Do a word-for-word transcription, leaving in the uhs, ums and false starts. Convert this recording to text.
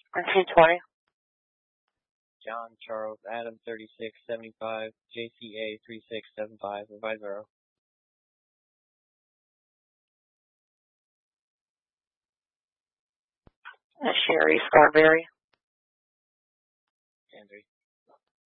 nineteen twenty. John Charles Adam thirty-six seventy-five, J C A three six seven five, revise zero. Sherry Scarberry. Henry.